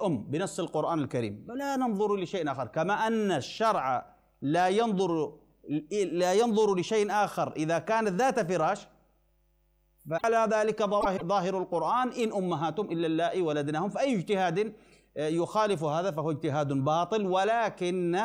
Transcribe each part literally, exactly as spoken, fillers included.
الأم بنص القرآن الكريم، لا ننظر لشيء آخر، كما أن الشرع لا ينظر لا ينظر لشيء آخر إذا كانت ذات فراش، فعلى ذلك ظاهر القرآن: إن أمهاتهم إلا اللائي ولدنهم. فأي اجتهاد يخالف هذا فهو اجتهاد باطل. ولكن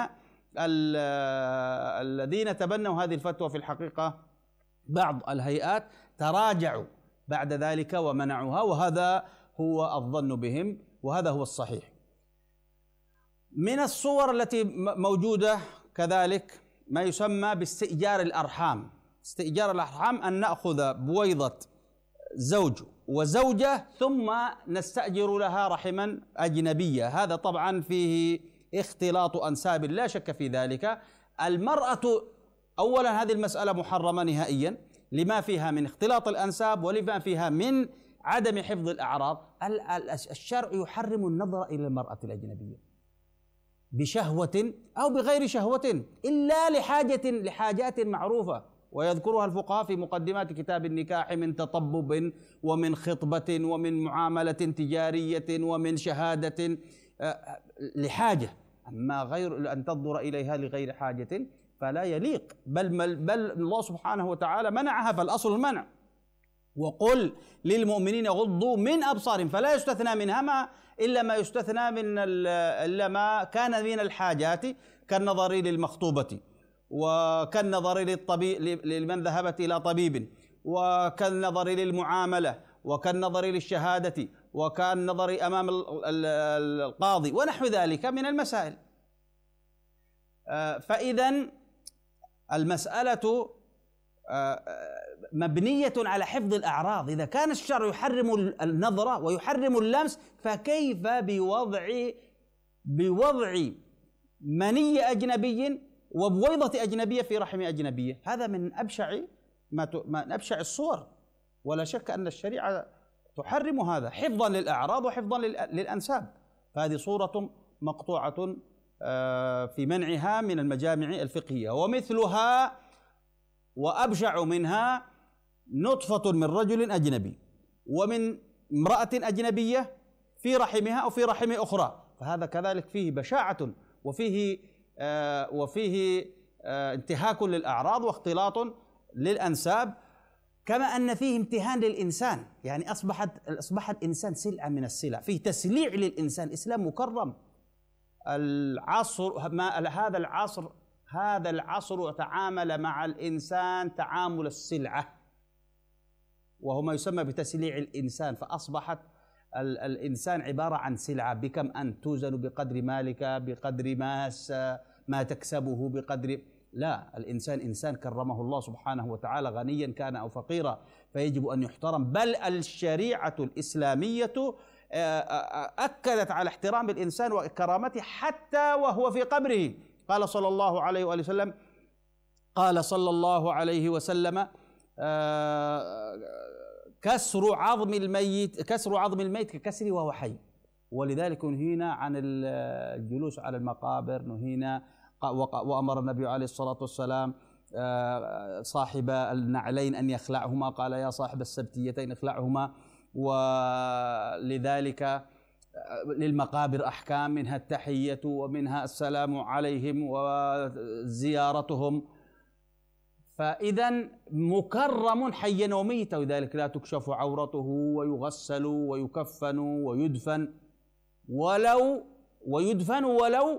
الذين تبنوا هذه الفتوى في الحقيقة بعض الهيئات تراجعوا بعد ذلك ومنعوها، وهذا هو الظن بهم وهذا هو الصحيح. من الصور التي موجودة كذلك ما يسمى باستئجار الأرحام. استئجار الأرحام أن نأخذ بويضة زوج وزوجة ثم نستأجر لها رحما أجنبية. هذا طبعا فيه اختلاط أنساب لا شك في ذلك. المرأة أولا هذه المسألة محرمة نهائيا لما فيها من اختلاط الأنساب ولما فيها من عدم حفظ الأعراض. الشرع يحرم النظر إلى المرأة الأجنبية بشهوة أو بغير شهوة إلا لحاجة لحاجات معروفة، ويذكرها الفقهاء في مقدمات كتاب النكاح من تطبب ومن خطبة ومن معاملة تجارية ومن شهادة لحاجة. أما غير أن تنظر إليها لغير حاجة فلا يليق، بل, بل الله سبحانه وتعالى منعها، فالأصل المنع. وقل للمؤمنين يغضوا من أبصارهم، فلا يستثنى منها ما إلا ما يستثنى من إلا ما كان من الحاجات كالنظر للمخطوبة، وكالنظر للطبيب لمن ذهبت إلى طبيب، وكالنظر للمعاملة، وكالنظر للشهادة، وكالنظر أمام القاضي ونحو ذلك من المسائل. فإذا المسألة مبنية على حفظ الأعراض. إذا كان الشرع يحرم النظر ويحرم اللمس، فكيف بوضع بوضع مني أجنبي وبويضة أجنبية في رحم أجنبية؟ هذا من أبشع ما من أبشع الصور، ولا شك أن الشريعة تحرم هذا حفظا للأعراض وحفظا للأنساب. فهذه صورة مقطوعة في منعها من المجامع الفقهية. ومثلها وأبشع منها نطفة من رجل أجنبي ومن امرأة أجنبية في رحمها أو في رحم أخرى، فهذا كذلك فيه بشاعة وفيه آه وفيه آه انتهاك للأعراض واختلاط للأنساب، كما أن فيه امتهان للإنسان. يعني أصبحت أصبح الإنسان سلعة من السلع، فيه تسليع للإنسان. الإسلام مكرم. العصر ما هذا العصر هذا العصر تعامل مع الإنسان تعامل السلعة، وهو ما يسمى بتسليع الإنسان. فأصبحت الإنسان عبارة عن سلعة، بكم أن توزن بقدر مالك، بقدر ما ما تكسبه، بقدر لا. الإنسان إنسان كرمه الله سبحانه وتعالى، غنيا كان أو فقيرا، فيجب أن يحترم. بل الشريعة الإسلامية أكدت على احترام الإنسان وكرامته حتى وهو في قبره. قال صلى الله عليه وآله وسلم قال صلى الله عليه وسلم كسر عظم الميت كسر عظم الميت ككسره وهو حي. ولذلك نهينا عن الجلوس على المقابر، نهينا. وأمر النبي عليه الصلاة والسلام صاحب النعلين أن يخلعهما، قال يا صاحب السبتيتين اخلعهما. ولذلك للمقابر أحكام، منها التحية ومنها السلام عليهم وزيارتهم. فإذا مكرم حيا وميتا، وذلك لا تكشف عورته ويغسل ويكفن ويدفن ولو ويدفن ولو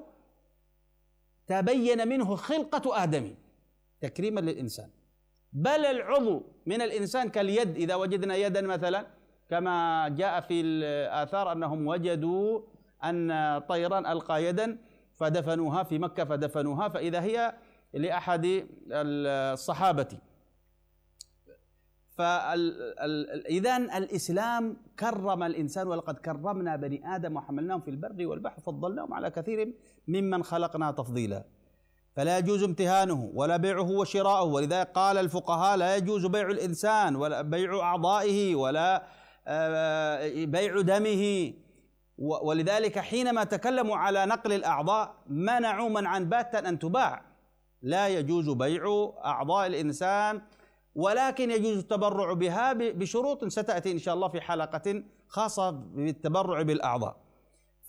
تبين منه خلقة آدم تكريما للإنسان. بل العضو من الإنسان كاليد، إذا وجدنا يدا مثلا، كما جاء في الآثار أنهم وجدوا أن طيرا ألقى يدا فدفنوها في مكة، فدفنوها فإذا هي لأحد الصحابة. فإذن الإسلام كرم الإنسان، ولقد كرمنا بني آدم وحملناهم في البر والبحر وفضلناهم على كثير ممن خلقنا تفضيلا. فلا يجوز امتهانه ولا بيعه وشراؤه. ولذلك قال الفقهاء لا يجوز بيع الإنسان ولا بيع أعضائه ولا بيع دمه. ولذلك حينما تكلموا على نقل الأعضاء منعوا منعا باتا أن تباع. لا يجوز بيع أعضاء الإنسان، ولكن يجوز التبرع بها بشروط ستأتي إن شاء الله في حلقة خاصة بالتبرع بالأعضاء.